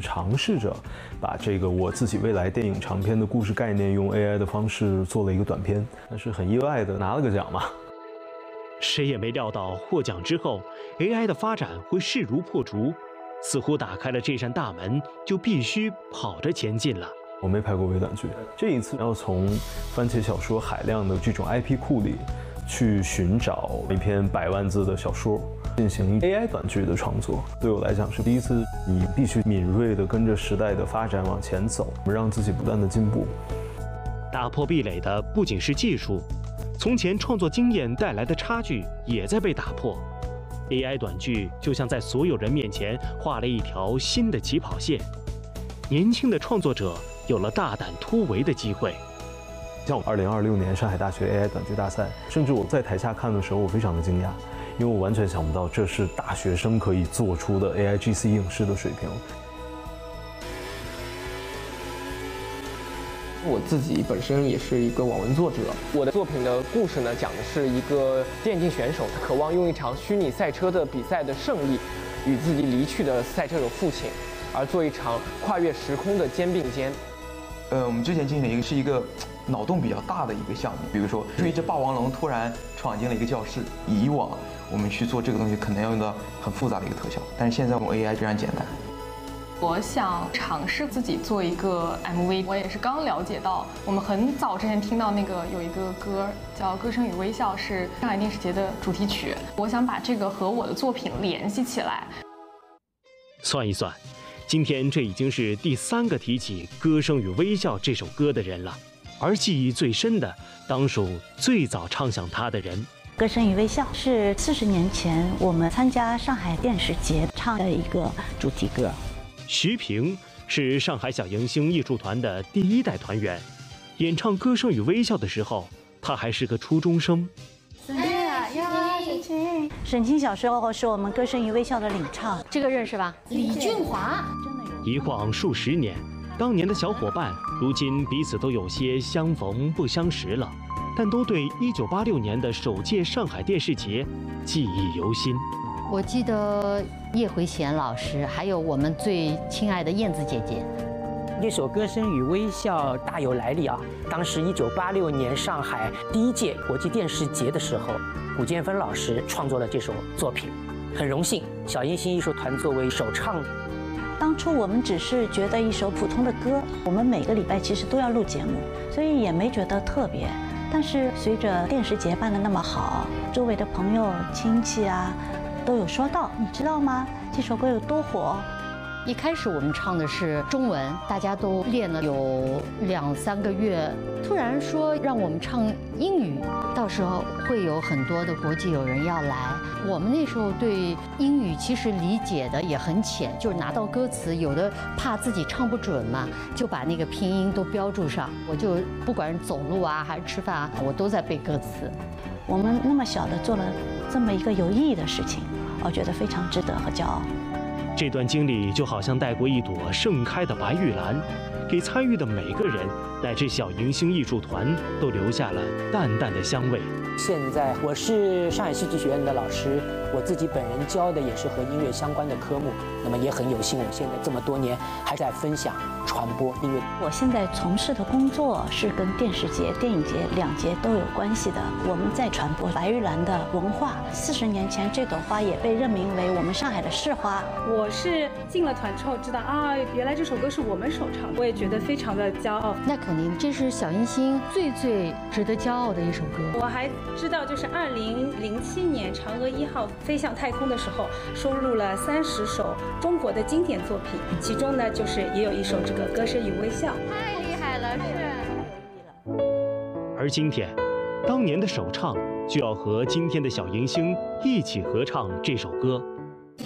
尝试着把这个我自己未来电影长片的故事概念用 AI 的方式做了一个短片，但是很意外的拿了个奖嘛。 谁也没料到获奖之后 ，AI 的发展会势如破竹，似乎打开了这扇大门，就必须跑着前进了。 我没拍过微短剧，这一次要从番茄小说海量的这种 IP 库里去寻找一篇100万字的小说，进行 AI 短剧的创作。对我来讲是第一次，你必须敏锐地跟着时代的发展往前走，让自己不断地进步。 打破壁垒的不仅是技术，从前创作经验带来的差距也在被打破。AI 短剧就像在所有人面前画了一条新的起跑线，年轻的创作者有了大胆突围的机会。 像2026年上海大学 AI 短剧大赛，甚至我在台下看的时候，我非常的惊讶，因为我完全想不到这是大学生可以做出的 AIGC 影视的水平。 我自己本身也是一个网文作者，我的作品的故事呢，讲的是一个电竞选手，他渴望用一场虚拟赛车的比赛的胜利，与自己离去的赛车手父亲，而做一场跨越时空的肩并肩。 我们之前进行的是一个脑洞比较大的一个项目，比如说，一只霸王龙突然闯进了一个教室，以往我们去做这个东西可能要用到很复杂的一个特效，但是现在用 AI 非常简单。 我想尝试自己做一个 MV， 我也是刚了解到，我们很早之前听到那个有一个歌叫《歌声与微笑》，是上海电视节的主题曲。我想把这个和我的作品联系起来。 算一算，今天这已经是第3个提起《歌声与微笑》这首歌的人了，而记忆最深的，当属最早唱响它的人。 《歌声与微笑》是40年前我们参加上海电视节唱的一个主题歌。 徐平是上海小迎星艺术团的第1代团员，演唱《歌声与微笑》的时候，他还是个初中生。 沈清小时候是我们《歌声与微笑》的领唱， 这个认识吧？李俊华。 一晃数十年，当年的小伙伴，如今彼此都有些相逢不相识了，但都对1986年的首届上海电视节记忆犹新。 我记得叶回贤老师，还有我们最亲爱的燕子姐姐。 这首《歌声与微笑》大有来历啊！当时1986年上海第1届国际电视节的时候，古建芬老师创作了这首作品，很荣幸小迎星艺术团作为首唱。 当初我们只是觉得一首普通的歌，我们每个礼拜其实都要录节目，所以也没觉得特别。但是随着电视节办得那么好，周围的朋友亲戚啊都有说到，你知道吗？这首歌有多火？ 一开始我们唱的是中文，大家都练了有2、3个月，突然说让我们唱英语，到时候会有很多的国际友人要来。我们那时候对英语其实理解的也很浅，就是拿到歌词，有的怕自己唱不准嘛，就把那个拼音都标注上。我就不管是走路啊还是吃饭啊，我都在背歌词。 我们那么小的做了这么一个有意义的事情，我觉得非常值得和骄傲。 这段经历就好像带过一朵盛开的白玉兰，给参与的每个人乃至小迎星艺术团都留下了淡淡的香味。 现在我是上海戏剧学院的老师，我自己本人教的也是和音乐相关的科目，那么也很有幸，我现在这么多年还在分享传播音乐。 我现在从事的工作是跟电视节、电影节2节都有关系的，我们在传播白玉兰的文化。40年前，这朵花也被任命为我们上海的市花。 我是进了团之后知道啊，原来这首歌是我们首唱，我也觉得非常的骄傲。 那肯定，这是小迎星最值得骄傲的一首歌。 我还知道，就是2007年嫦娥1号飞向太空的时候，收录了30首中国的经典作品，其中呢，就是也有一首这个《歌声与微笑》。 太厉害了，是。 而今天，当年的首唱就要和今天的小迎星一起合唱这首歌。